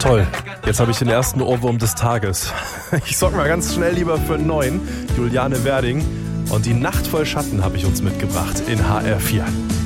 Toll, jetzt habe ich den ersten Ohrwurm des Tages. Ich sorge mal ganz schnell lieber für einen neuen, Juliane Werding. Und die Nacht voll Schatten habe ich uns mitgebracht in HR4.